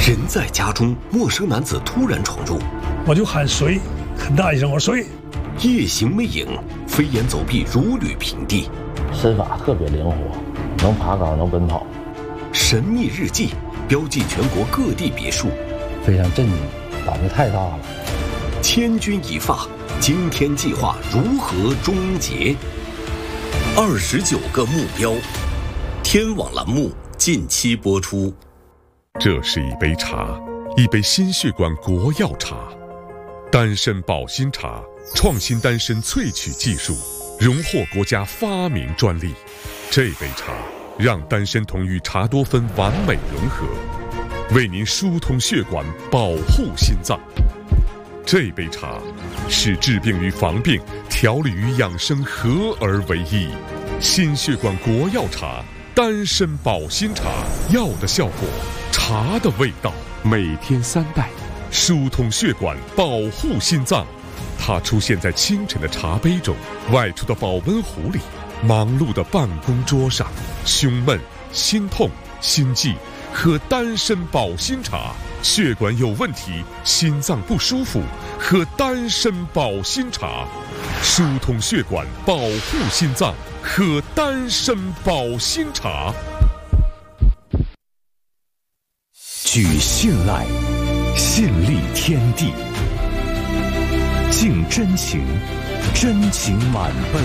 人在家中，陌生男子突然闯入， 我就喊谁，很大一声，我说谁。 夜行魅影，飞檐走壁，如履平地， 身法特别灵活，能爬岗，能奔跑。 神秘日记，标记全国各地别墅， 非常震惊，胆子太大了。 千钧一发，惊天计划如何终结？29个目标，天网栏目近期播出。 这是一杯茶，一杯心血管国药茶，丹参保心茶，创新丹参萃取技术，荣获国家发明专利。这杯茶让丹参酮与茶多酚完美融合，为您疏通血管，保护心脏。这杯茶是治病与防病、调理与养生合而为一。心血管国药茶，丹参保心茶，药的效果，茶的味道，每天3袋，疏通血管，保护心脏。它出现在清晨的茶杯中，外出的保温壶里，忙碌的办公桌上。胸闷、心痛、心悸，喝丹参保心茶；血管有问题，心脏不舒服，喝丹参保心茶。疏通血管，保护心脏，喝丹参保心茶。 举信赖，信立天地；敬真情，真情满杯。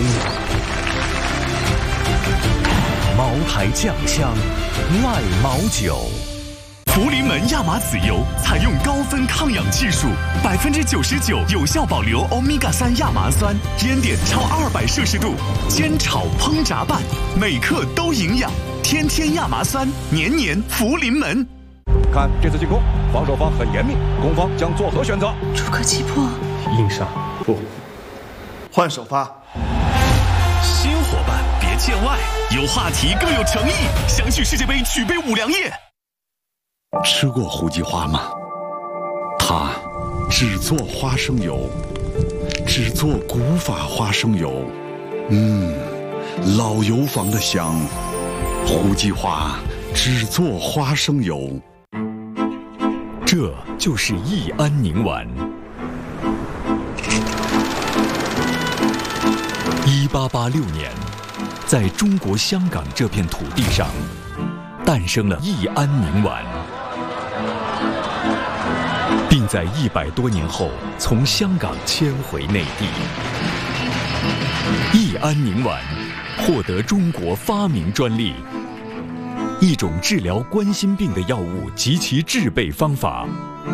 茅台酱香，赖茅酒。福临门亚麻籽油采用高分抗氧技术，99%有效保留欧米伽3亚麻酸，烟点超200摄氏度，煎炒烹炸拌，每克都营养。天天亚麻酸，年年福临门。 看这次进攻，防守方很严密，攻方将作何选择？ 出可击破， 硬上不换首发。 新伙伴别见外，有话题更有诚意。相聚世界杯举杯5粮液。 吃过胡记花吗？它只做花生油，只做古法花生油。老油坊的香。胡记花只做花生油。 这就是益安宁丸。1886年，在中国香港这片土地上，诞生了益安宁丸，并在100多年后从香港迁回内地。益安宁丸获得中国发明专利，一种治疗冠心病的药物及其制备方法。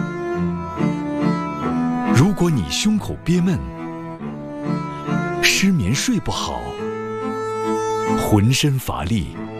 如果你胸口憋闷、失眠睡不好、浑身乏力、